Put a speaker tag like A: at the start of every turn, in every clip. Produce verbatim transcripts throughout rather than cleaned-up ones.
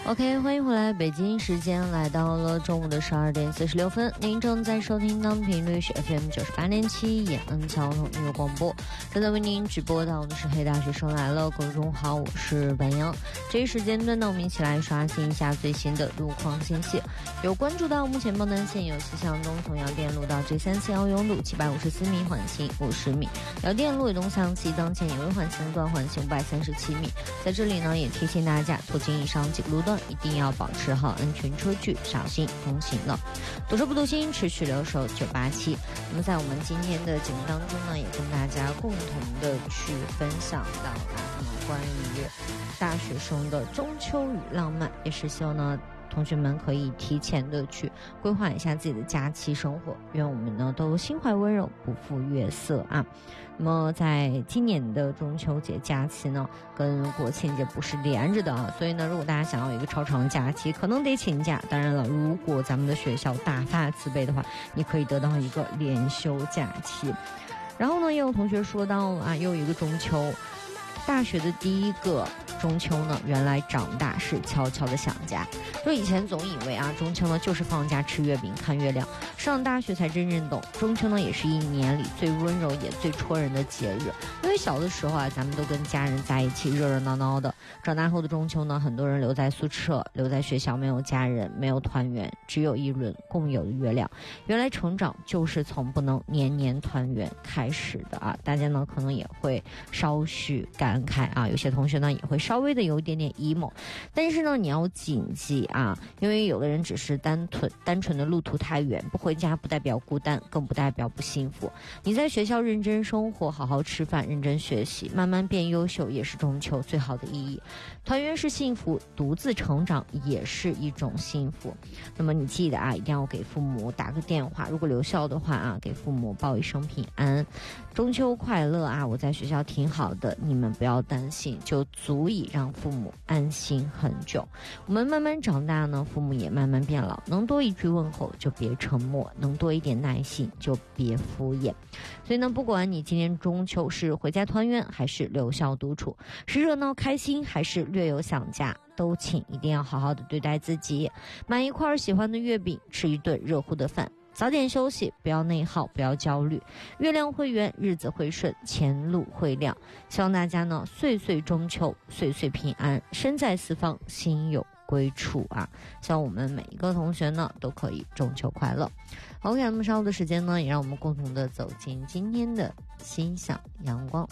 A: OK， 欢迎回来，北京时间来到了中午的十二点四十六分，您正在收听到的频率是 F M 九十八点七延安交通音乐广播，正在为您直播到的是黑大学生来了，各位中午好，我是白杨。这一时间段呢，我们一起来刷新一下最新的路况信息。有关注到目前报单线有气象中从姚店路到 G 三四幺拥堵七百五十四米，缓行五十米；姚店路东向西当前也为缓行段缓行五百三十七米。在这里呢，也提醒大家，途经以上几个路段一定要保持好安全车距，小心通行了。堵车不堵心，持续留守九八七。那么在我们今天的节目当中呢，也跟大家共同的去分享到啊，那么关于大学生的中秋与浪漫，也是希望呢同学们可以提前的去规划一下自己的假期生活，愿我们呢都心怀温柔，不负月色啊。那么在今年的中秋节假期呢，跟国庆节不是连着的啊，所以呢，如果大家想要一个超长的假期，可能得请假。当然了，如果咱们的学校大发慈悲的话，你可以得到一个连休假期。然后呢，也有同学说到啊，又有一个中秋，大学的第一个中秋呢，原来长大是悄悄的想家。就以前总以为啊，中秋呢就是放假吃月饼看月亮，上大学才真正懂，中秋呢也是一年里最温柔也最戳人的节日。因为小的时候啊，咱们都跟家人在一起热热闹闹的，长大后的中秋呢，很多人留在宿舍，留在学校，没有家人，没有团圆，只有一轮共有的月亮。原来成长就是从不能年年团圆开始的啊！大家呢可能也会稍许感慨啊，有些同学呢也会稍微的有一点点 emo， 但是呢你要谨记啊，因为有的人只是单纯单纯的路途太远，不回家不代表孤单，更不代表不幸福。你在学校认真生活，好好吃饭，认真学习，慢慢变优秀，也是中秋最好的意义。团圆是幸福，独自成长也是一种幸福。那么你记得啊，一定要给父母打个电话，如果留校的话啊，给父母报一声平安，中秋快乐啊！我在学校挺好的，你们不要担心，就足以让父母安心很久。我们慢慢长大呢，父母也慢慢变老，能多一句问候就别沉默，能多一点耐心就别敷衍。所以呢，不管你今年中秋是回家团圆，还是留校独处，是热闹开心，还是略有想家，都请一定要好好的对待自己，买一块喜欢的月饼，吃一顿热乎的饭，早点休息，不要内耗，不要焦虑，月亮会圆，日子会顺，前路会亮。希望大家呢岁岁中秋，岁岁平安，身在四方，心有归处啊！希望我们每一个同学呢都可以中秋快乐。OK， 那么稍后的时间呢，也让我们共同的走进今天的心想阳光。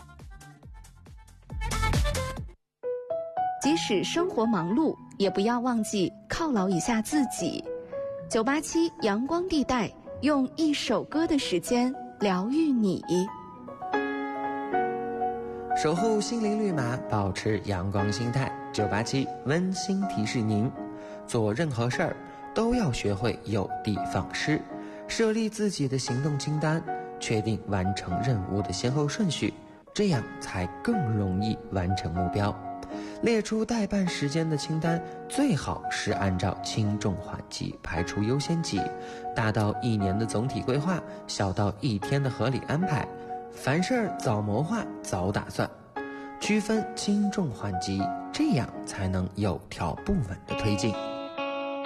B: 即使生活忙碌，也不要忘记犒劳一下自己。九八七阳光地带，用一首歌的时间疗愈你。
C: 守护心灵绿码，保持阳光心态。九八七温馨提示您，做任何事儿都要学会有的放矢，设立自己的行动清单，确定完成任务的先后顺序，这样才更容易完成目标。列出待办时间的清单，最好是按照轻重缓急排出优先级，大到一年的总体规划，小到一天的合理安排。凡事早谋划，早打算，区分轻重缓急，这样才能有条不紊的推进。